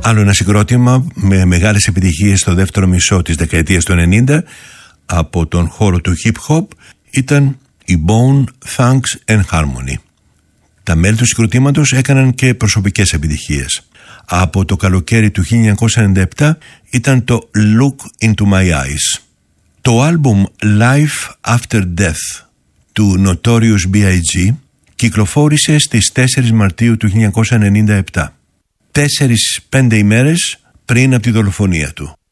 Άλλο ένα συγκρότημα με μεγάλες επιτυχίες στο δεύτερο μισό της δεκαετίας του 90 από τον χώρο του hip hop ήταν η Bone Thugs and Harmony. Τα μέλη του συγκροτήματος έκαναν και προσωπικές επιτυχίες. Από το καλοκαίρι του 1997 ήταν το Look Into My Eyes. Το άλμπουμ Life After Death του Notorious B.I.G. κυκλοφόρησε στις 4 Μαρτίου του 1997, 4-5 ημέρες πριν από τη δολοφονία του.